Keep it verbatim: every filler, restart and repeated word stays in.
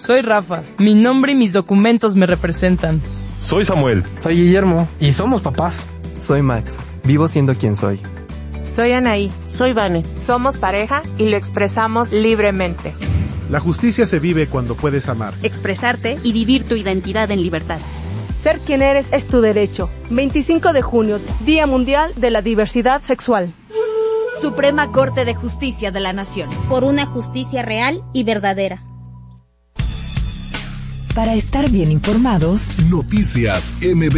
Soy Rafa. Mi nombre y mis documentos me representan. Soy Samuel. Soy Guillermo. Y somos papás. Soy Max. Vivo siendo quien soy. Soy Anaí. Soy Vane. Somos pareja y lo expresamos libremente. La justicia se vive cuando puedes amar, expresarte y vivir tu identidad en libertad. Ser quien eres es tu derecho. veinticinco de junio, Día Mundial de la Diversidad Sexual. Suprema Corte de Justicia de la Nación. Por una justicia real y verdadera. Para estar bien informados, Noticias M B